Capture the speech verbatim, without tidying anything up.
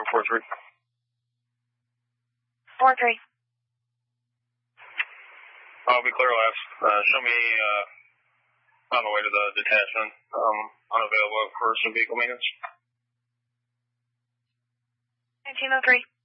four three. four three. I'll be clear last. Uh, show me uh, on the way to the detachment. Um, unavailable for some vehicle maintenance. nineteen oh three.